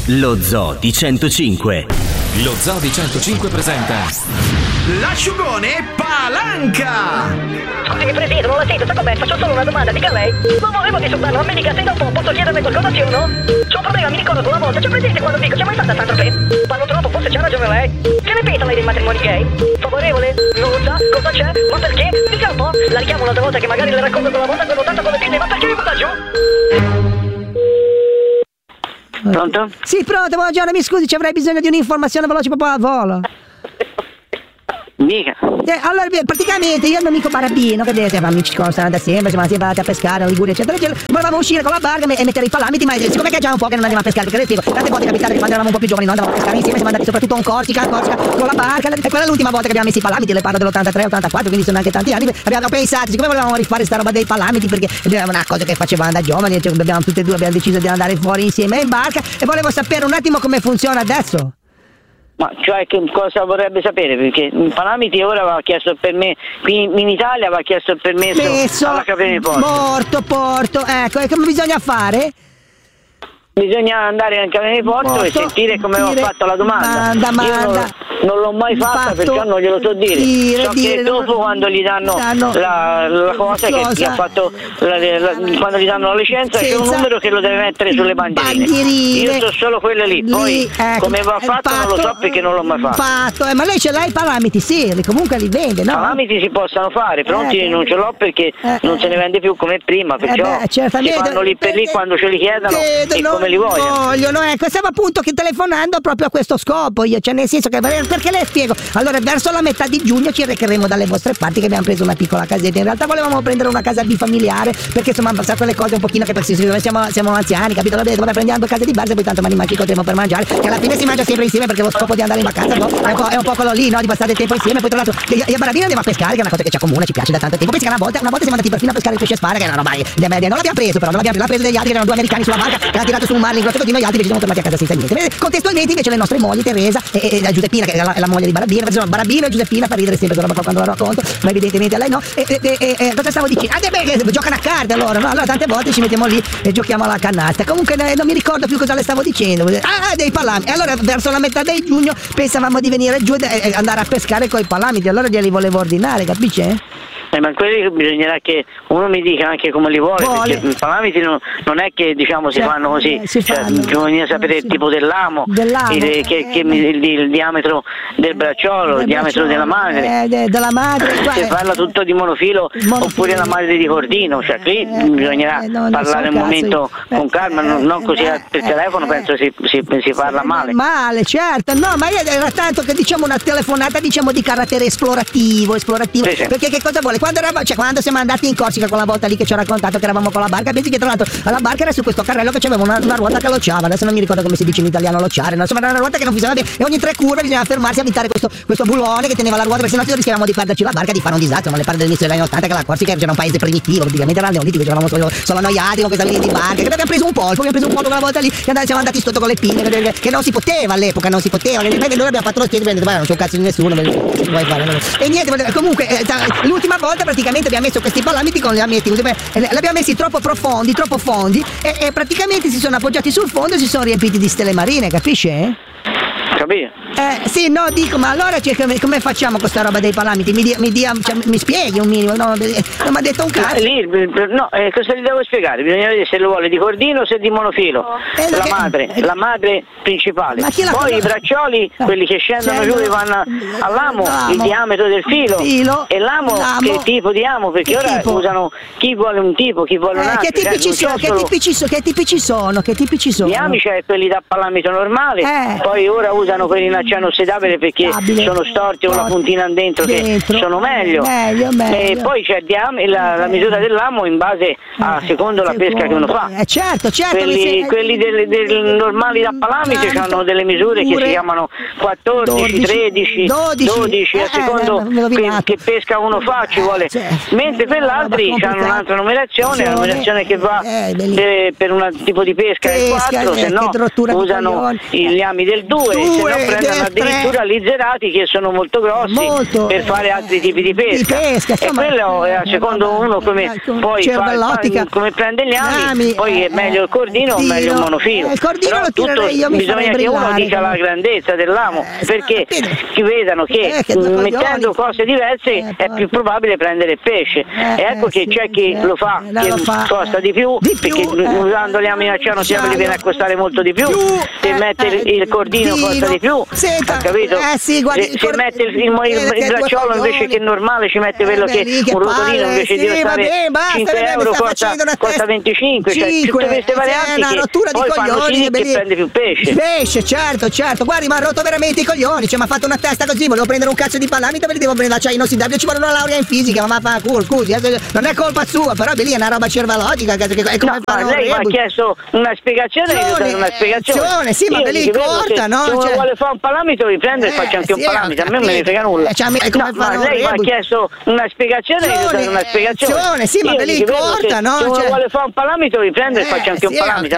Lo Zoo di 105. Lo Zoo di 105 presenta l'asciugone Palanca. Scusi Presidente, non la sento, sa com'è? Faccio solo una domanda, dica lei. Non volevo disturbarlo, ma mi dica se dopo posso chiederle qualcosa, sì o no? C'ho un problema, mi ricordo una volta, c'è presente quando dico, c'è mai stata tanto tempo? Parlo troppo, forse c'ha ragione lei. Che ne pensa lei dei matrimoni gay? Favorevole? Non lo sa? Cosa c'è? Ma perché? Dica un po'. La richiamo un'altra volta che magari le racconto quella volta quando tanto come pinne, ma perché mi butta giù? Pronto? Sì, pronto, buongiorno, mi scusi, ci avrei bisogno di un'informazione veloce proprio al volo. Mica. Allora, praticamente io e il mio amico Barabino, vedete, ma ci conosciamo da sempre, siamo sempre andati a pescare a Liguria, eccetera, eccetera. Volevamo uscire con la barca e mettere i palamiti, ma siccome che è già un po' che non andiamo a pescare, perché le spiego, tante volte è capitato che quando eravamo un po' più giovani noi andavamo a pescare insieme, siamo andati soprattutto in Corsica con la barca, e quella è l'ultima volta che abbiamo messo i palamiti, le parlo dell'83-84, quindi sono anche tanti anni. Abbiamo pensato, siccome volevamo rifare sta roba dei palamiti, perché era una cosa che facevamo da giovani, abbiamo tutte e due abbiamo deciso di andare fuori insieme in barca, e volevo sapere un attimo come funziona adesso. Ma cioè che cosa vorrebbe sapere? Perché in Palamiti ora va chiesto il permesso, qui in Italia va chiesto il permesso alla Capitania di Porto. Porto, ecco, e come bisogna fare? Bisogna andare al Capitania di Porto e sentire come ho fatto la domanda. Io non l'ho mai fatta, perciò non glielo so dire. So che dopo quando gli danno la cosa che ha fatto quando gli danno la licenza c'è un numero che lo deve mettere sulle bandierine. Io so solo quelle lì. Poi ecco, come va fatto non lo so perché non l'ho mai fatto. Ma lei ce l'ha i palamiti, sì, comunque li vende, no? Palamiti si possono fare, pronti non ce l'ho perché non se ne vende più come prima, perciò si fanno lì per lì quando ce li chiedono e come li vogliono. Ecco, stavo appunto telefonando proprio a questo scopo io, cioè nel senso che, perché le spiego, allora verso la metà di giugno ci recheremo dalle vostre parti, che abbiamo preso una piccola casetta, in realtà volevamo prendere una casa bifamiliare, perché insomma sa quelle cose un pochino che siamo anziani, capito? Vabbè, prendiamo due case di base, poi tanto mani ci potremo per mangiare, che alla fine si mangia sempre insieme, perché lo scopo di andare in vacanza è un po' quello lì, no? Di passare tempo insieme. Poi tra l'altro io e Barabino andiamo a pescare, che è una cosa che ci accomuna, ci piace da tanto tempo. Pensi che una volta siamo andati perfino a pescare il pesce spada, che è una roba di media, non l'abbiamo preso, però non l'abbiamo preso degli altri, che erano due americani sulla barca, che hanno tirato su un mare in grosso contino, gli altri invece sono tornati a casa senza niente. Contestualmente invece le nostre mogli Teresa e la Giuseppina, che è la moglie di Barabino, perché sono Barabino e Giuseppina, fa ridere sempre questa roba quando la racconto, ma evidentemente a lei no. Cosa stavo dicendo? Beh, giocano a carte allora, no? Allora tante volte ci mettiamo lì e giochiamo alla canasta. Comunque non mi ricordo più cosa le stavo dicendo. Dei palamiti. Allora verso la metà di giugno pensavamo di venire giù e andare a pescare coi palamiti, allora glieli volevo ordinare, capisce? Ma quelli bisognerà che uno mi dica anche come li vuole. Perché i palamiti non è che diciamo si fanno così, bisogna sapere il tipo dell'amo, il diametro del bracciolo, il diametro della madre. Se parla tutto di monofilo oppure la madre di cordino, cioè qui bisognerà parlare un momento con calma, non così per telefono, penso si parla male. Male, certo, no, ma era tanto che diciamo una telefonata diciamo di carattere esplorativo, sì. Perché che cosa vuole? Quando siamo andati in Corsica quella volta lì che ci ho raccontato che eravamo con la barca, pensi che tra l'altro la barca era su questo carrello che aveva una ruota che lociava, adesso non mi ricordo come si dice in italiano lociare, no? Insomma era una ruota che non funzionava bene e ogni 3 curve bisognava fermarsi a avvitare questo bullone che teneva la ruota, perché sennò rischiavamo di perderci la barca e di fare un disastro. Ma le parole dell'inizio degli anni 80 che la Corsica era un paese primitivo, praticamente era il neolitico, eravamo solo annoiati con questa linea di barca, che abbiamo preso un polpo quella volta lì, che siamo andati sotto con le pinne, che non si poteva all'epoca, noi abbiamo fatto lo stesso, non c'è un cazzo di nessuno, e niente, comunque l'ultima volta praticamente abbiamo messo questi palamiti con gli ammetti, li abbiamo messi troppo fondi e praticamente si sono appoggiati sul fondo e si sono riempiti di stelle marine, capisce? Capito? Sì, no, dico, ma allora come facciamo con sta roba dei palamiti? Mi spieghi un minimo? No, non mi ha detto un cazzo. Cosa gli devo spiegare? Bisogna vedere se lo vuole di cordino o se di monofilo. La madre principale. Poi i braccioli, quelli che scendono giù e vanno all'amo, il diametro del filo. E l'amo, che tipo di amo? Perché ora usano chi vuole un tipo, chi vuole un altro. Che tipici sono? Gli amici è quelli da palamito normale, poi ora usano quelli in acciaio ossidabile perché sono storti con la puntina dentro che sono meglio. E poi c'è la misura dell'amo in base a secondo la pesca che uno fa. Certo. Quelli del normali da palamite hanno delle misure che si chiamano 14, 13, 12 a secondo che pesca uno fa ci vuole. Mentre per gli altri hanno un'altra numerazione, la numerazione che va per un tipo di pesca è il 4, se no usano gli ami del 2, se no prendono addirittura lizzerati che sono molto grossi per fare altri tipi di pesca. E quello secondo uno come poi come prende gli ami, poi è meglio il cordino o meglio il monofilo. Il cordino però lo tirerei io, bisogna che uno dica la grandezza dell'amo, perché ci vedano che mettendo cose diverse è più probabile prendere il pesce. E ecco che c'è chi lo fa che costa di più, perché usando gli ami in acciaio si viene a costare molto di più. Se mette il cordino costa di più, ha capito? Sì, guardi, se mette il bracciolo invece che normale ci mette quello che un rotolino invece di costare 5 euro costa 25, cioè tutte queste varianti che poi fanno sì che prende più pesce. Pesce, certo, guardi, ma ha rotto veramente i coglioni, cioè mi ha fatto una testa così, volevo prendere un cazzo di palamita, me li devo prendere l'acciaio inossidabile, ci vuole una laurea in fisica, ma fa culo, scusi, non è colpa sua, però lì è una roba cervalogica, è come lei mi ha chiesto una spiegazione, sì, ma me li corta, no? Se uno vuole fare un palamito vi prende e faccio anche un palamito, a me non me ne frega nulla. Ma lei mi ha chiesto una spiegazione, io do una spiegazione. Sì, ma me li corta, no? Se uno vuole fare un palamito vi prende e faccio anche un palamito.